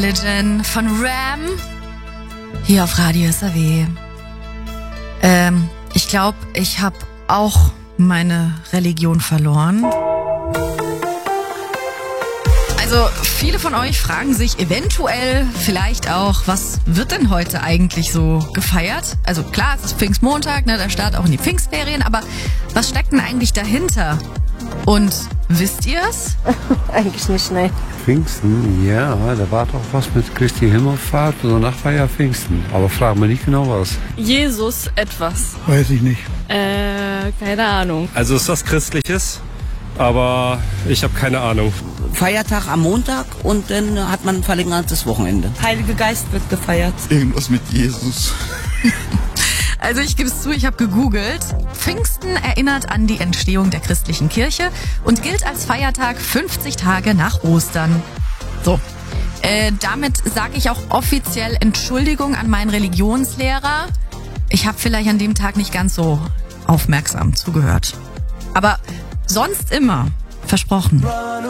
Religion von Ram hier auf Radio SAW. Ich glaube, ich habe auch meine Religion verloren. Also viele von euch fragen sich eventuell vielleicht auch, was wird denn heute eigentlich so gefeiert? Also klar, es ist Pfingstmontag, ne, der Start auch in die Pfingstferien, aber was steckt denn eigentlich dahinter? Und wisst ihr's? Eigentlich nicht, nein. Pfingsten, ja, da war doch was mit Christi Himmelfahrt und danach war ja Pfingsten. Aber frag mal nicht genau was. Jesus etwas. Weiß ich nicht. Keine Ahnung. Also ist was Christliches, aber ich habe keine Ahnung. Feiertag am Montag und dann hat man ein verlängertes Wochenende. Heiliger Geist wird gefeiert. Irgendwas mit Jesus. Also ich gebe es zu, ich habe gegoogelt. Pfingsten erinnert an die Entstehung der christlichen Kirche und gilt als Feiertag 50 Tage nach Ostern. So, damit sage ich auch offiziell Entschuldigung an meinen Religionslehrer. Ich habe vielleicht an dem Tag nicht ganz so aufmerksam zugehört. Aber sonst immer, versprochen.